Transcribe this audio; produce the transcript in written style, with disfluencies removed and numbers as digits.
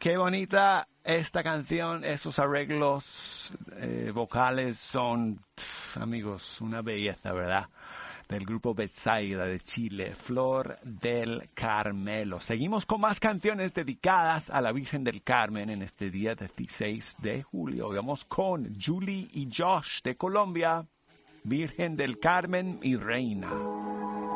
Qué bonita esta canción, esos arreglos vocales son, amigos, una belleza, ¿verdad? Del grupo Betsaida de Chile, Flor del Carmelo. Seguimos con más canciones dedicadas a la Virgen del Carmen en este día 16 de julio. Vamos con Julie y Josh de Colombia, Virgen del Carmen y Reina.